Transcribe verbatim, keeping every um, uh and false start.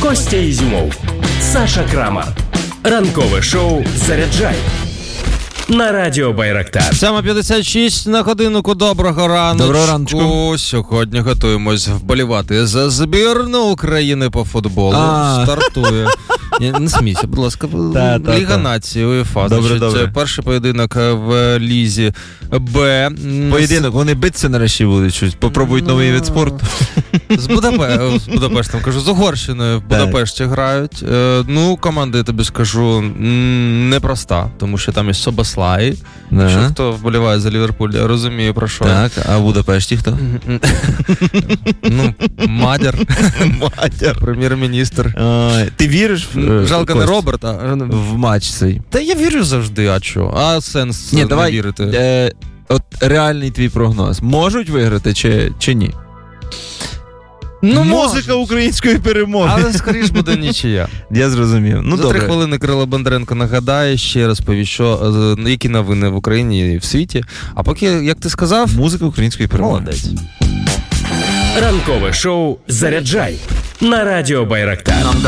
Костя Ізюмов, Саша Крамар. Ранкове шоу «Заряджай» на Радіо Байрактар. сьома п'ятдесят шість на годинку. Доброго раночку. Доброго раночку. Сьогодні готуємось вболівати за збірну України по футболу. А. Стартує. Не, не смійся, будь ласка. Та, та, Ліга та. нації, УЄФА. Добре, Значить, добре. перший поєдинок в Лізі Б. Поєдинок, вони битися нарешті будуть щось. Попробують Ну, новий вид спорту. З, Будапе... з Будапештом, кажу, з Угорщиною в Будапешті грають. Е, ну, команда, я тобі скажу, м, непроста, тому що там є Собослай. Да. Що хто вболіває за Ліверпуль, я розумію, про що. Так, а в Будапешті хто? Ну, Мадяр, Матір. прем'єр-міністр. Ти віриш в е, Жалко не Кость, Роберт, а... в матч цей? Та я вірю завжди, а що? А сенс Ні, не давай, вірити? е, от реальний твій прогноз. Можуть виграти чи, чи ні? Ну, Музика може. української перемоги. Але скоріш буде нічия. Я зрозумів. Ну, За добре. три хвилини Кирило Бондаренко нагадає, ще раз повість, що, е, які новини в Україні і в світі. А поки, як ти сказав, Музика української перемоги. молодець. Ранкове шоу «Заряджай» на Радіо Байрактар.